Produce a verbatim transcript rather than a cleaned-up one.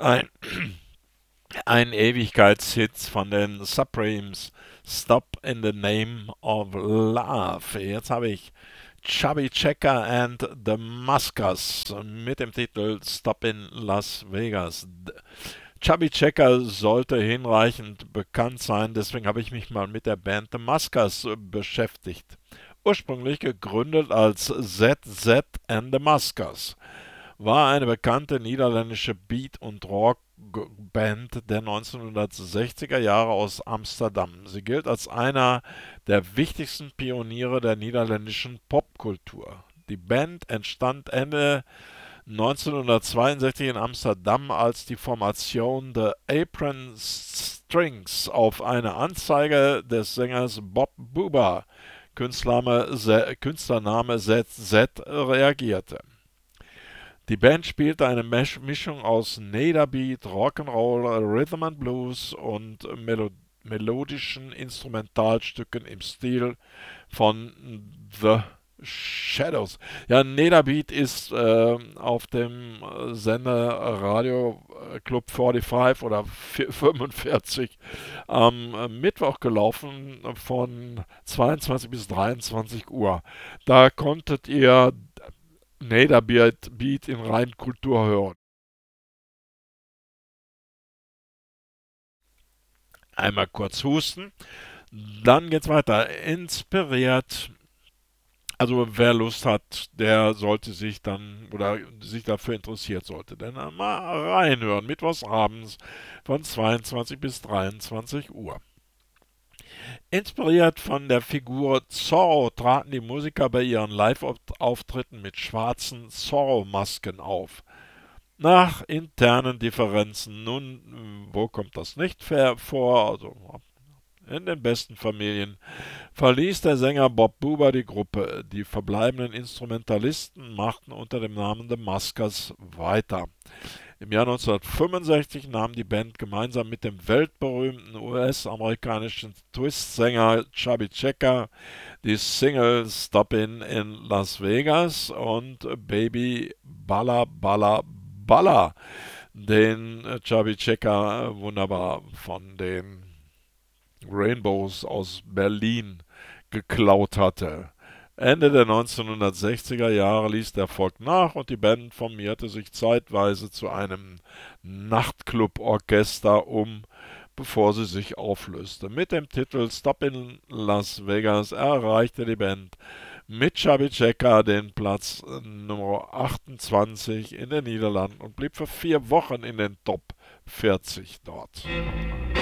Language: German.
Ein, ein Ewigkeitshit von den Supremes. Stop in the Name of Love. Jetzt habe ich Chubby Checker and the Muskers mit dem Titel Stop in Las Vegas. Chubby Checker sollte hinreichend bekannt sein, deswegen habe ich mich mal mit der Band The Muskers beschäftigt. Ursprünglich gegründet als Z Z and the Muskers, war eine bekannte niederländische Beat- und Rockband der neunzehnhundertsechziger Jahre aus Amsterdam. Sie gilt als einer der wichtigsten Pioniere der niederländischen Popkultur. Die Band entstand Ende neunzehnhundertzweiundsechzig in Amsterdam als die Formation The Apron Strings auf eine Anzeige des Sängers Bob Booba, Künstlername, Künstlername Z Z, reagierte. Die Band spielte eine Mischung aus Nederbeat, Rock'n'Roll, Rhythm and Blues und Melo melodischen Instrumentalstücken im Stil von The Shadows. Ja, Nederbeat ist äh, auf dem Sender Radio Club fünfundvierzig oder fünfundvierzig am Mittwoch gelaufen von zweiundzwanzig bis dreiundzwanzig Uhr. Da konntet ihr Nederbeat Beat in Reinkultur hören. Einmal kurz husten, dann geht's weiter. Inspiriert, also wer Lust hat, der sollte sich dann oder sich dafür interessiert, sollte dann mal reinhören. Mittwochs abends von zweiundzwanzig bis dreiundzwanzig Uhr. Inspiriert von der Figur Zorro traten die Musiker bei ihren Live-Auftritten mit schwarzen Zorro-Masken auf. Nach internen Differenzen, nun, wo kommt das nicht vor? Also in den besten Familien verließ der Sänger Bob Booba die Gruppe. Die verbleibenden Instrumentalisten machten unter dem Namen The Muskers weiter. Im Jahr neunzehnhundertfünfundsechzig nahm die Band gemeinsam mit dem weltberühmten U S-amerikanischen Twist-Sänger Chubby Checker die Single Stoppin' in Las Vegas und Baby Balla Balla Balla, den Chubby Checker wunderbar von den Rainbows aus Berlin geklaut hatte. Ende der neunzehnhundertsechziger Jahre ließ der Erfolg nach und die Band formierte sich zeitweise zu einem Nachtclub-Orchester um, bevor sie sich auflöste. Mit dem Titel Stop in Las Vegas erreichte die Band mit Chubby Checker den Platz Nummer achtundzwanzig in den Niederlanden und blieb für vier Wochen in den Top vierzig dort.